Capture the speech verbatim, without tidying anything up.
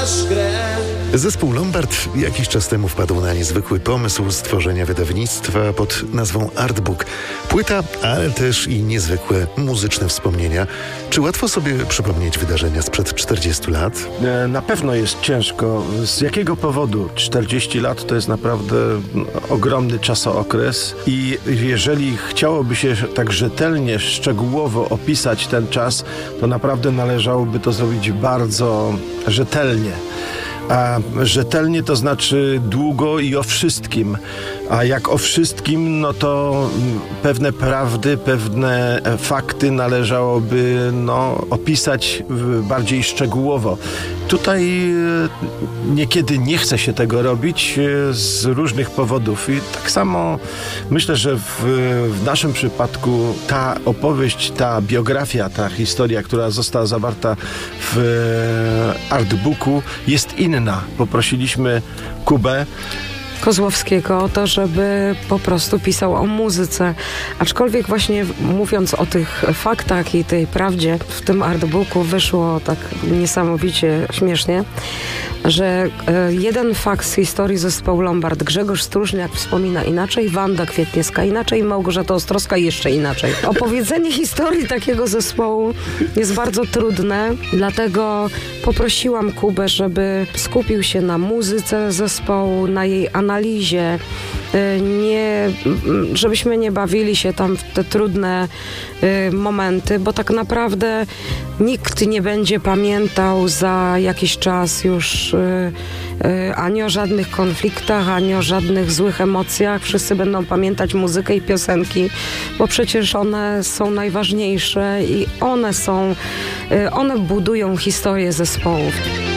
masz grę. Zespół Lombard jakiś czas temu wpadł na niezwykły pomysł stworzenia wydawnictwa pod nazwą Artbook. Płyta, ale też i niezwykłe muzyczne wspomnienia. Czy łatwo sobie przypomnieć wydarzenia sprzed czterdziestu lat? Na pewno jest ciężko. Z jakiego powodu? czterdzieści lat to jest naprawdę ogromny czasookres i jeżeli chciałoby się tak rzetelnie, szczegółowo opisać ten czas, to naprawdę należałoby to zrobić bardzo rzetelnie. A rzetelnie to znaczy długo i o wszystkim. A jak o wszystkim, no to pewne prawdy, pewne fakty należałoby no, opisać bardziej szczegółowo. Tutaj niekiedy nie chce się tego robić z różnych powodów. I tak samo myślę, że w, w naszym przypadku ta opowieść, ta biografia, ta historia, która została zawarta w Artbooku, jest inna. Poprosiliśmy Kubę Kozłowskiego o to, żeby po prostu pisał o muzyce. Aczkolwiek właśnie mówiąc o tych faktach i tej prawdzie w tym artbooku wyszło tak niesamowicie śmiesznie, że jeden fakt z historii zespołu Lombard, Grzegorz Stróżniak wspomina inaczej, Wanda Kwietniewska inaczej, Małgorzata Ostrowska jeszcze inaczej. Opowiedzenie historii takiego zespołu jest bardzo trudne, dlatego poprosiłam Kubę, żeby skupił się na muzyce zespołu, na jej analizie, nie, żebyśmy nie bawili się tam w te trudne y, momenty, bo tak naprawdę nikt nie będzie pamiętał za jakiś czas już y, y, ani o żadnych konfliktach, ani o żadnych złych emocjach. Wszyscy będą pamiętać muzykę i piosenki, bo przecież one są najważniejsze i one są, y, one budują historię zespołów.